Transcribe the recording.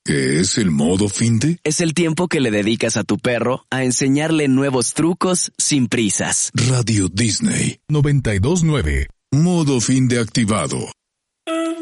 ¿Qué es el modo finde? Es el tiempo que le dedicas a tu perro a enseñarle nuevos trucos sin prisas. Radio Disney 92.9. Modo finde activado.